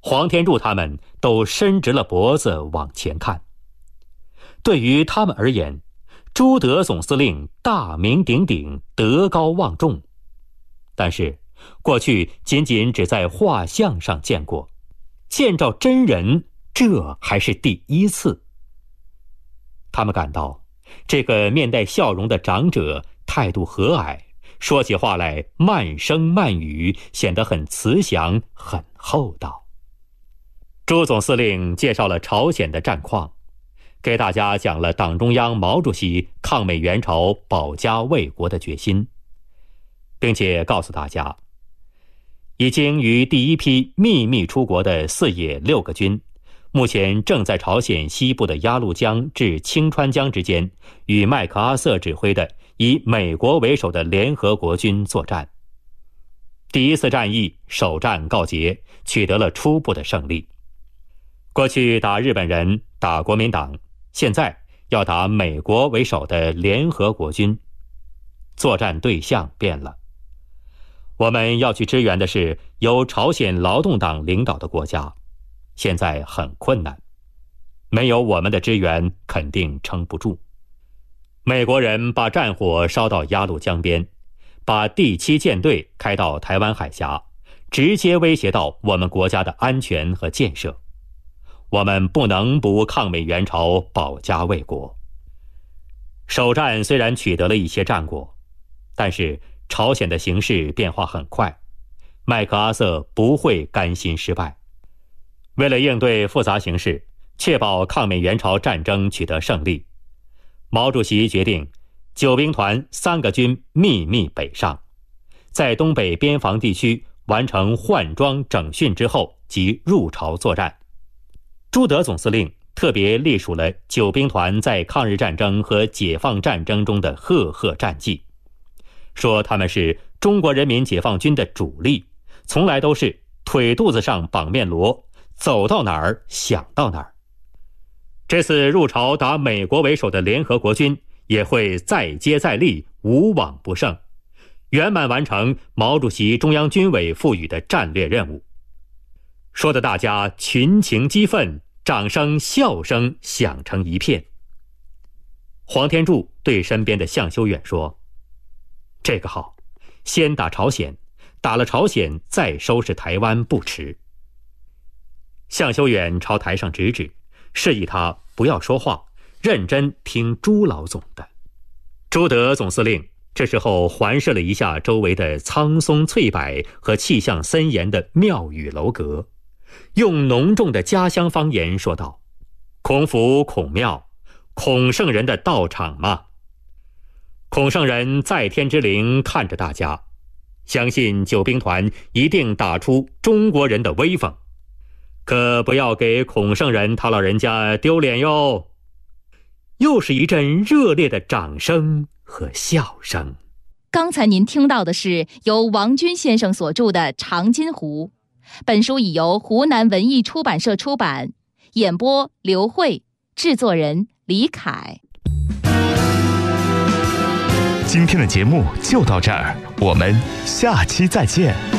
黄天柱他们都伸直了脖子往前看。对于他们而言，朱德总司令大名鼎鼎，德高望重，但是过去仅仅只在画像上见过，见着真人这还是第一次。他们感到这个面带笑容的长者态度和蔼，说起话来慢声慢语，显得很慈祥，很厚道。朱总司令介绍了朝鲜的战况，给大家讲了党中央毛主席抗美援朝保家卫国的决心，并且告诉大家，已经于第一批秘密出国的4野6个军，目前正在朝鲜西部的鸭绿江至清川江之间，与麦克阿瑟指挥的以美国为首的联合国军作战。第一次战役首战告捷，取得了初步的胜利。过去打日本人，打国民党，现在要打美国为首的联合国军，作战对象变了。我们要去支援的是由朝鲜劳动党领导的国家，现在很困难，没有我们的支援肯定撑不住。美国人把战火烧到鸭绿江边，把第7舰队开到台湾海峡，直接威胁到我们国家的安全和建设。我们不能不抗美援朝，保家卫国。首战虽然取得了一些战果，但是朝鲜的形势变化很快，麦克阿瑟不会甘心失败。为了应对复杂形势，确保抗美援朝战争取得胜利，毛主席决定9兵团3个军秘密北上，在东北边防地区完成换装整训之后即入朝作战。朱德总司令特别隶属了9兵团在抗日战争和解放战争中的赫赫战绩，说他们是中国人民解放军的主力，从来都是腿肚子上绑面锣，走到哪儿想到哪儿。这次入朝打美国为首的联合国军也会再接再厉，无往不胜，圆满完成毛主席中央军委赋予的战略任务。说得大家群情激愤，掌声笑声响成一片。黄天柱对身边的向修远说，这个好，先打朝鲜，打了朝鲜再收拾台湾不迟。向修远朝台上指指，示意他不要说话，认真听朱老总的。朱德总司令这时候环视了一下周围的苍松翠柏和气象森严的庙宇楼阁，用浓重的家乡方言说道，孔府孔庙，孔圣人的道场嘛。孔圣人在天之灵看着大家，相信9兵团一定打出中国人的威风，可不要给孔圣人他老人家丢脸哟。又是一阵热烈的掌声和笑声。 刚才您听到的是由王军先生所著的《长津湖》，本书已由湖南文艺出版社出版，演播刘慧，制作人李凯。 今天的节目就到这儿，我们下期再见。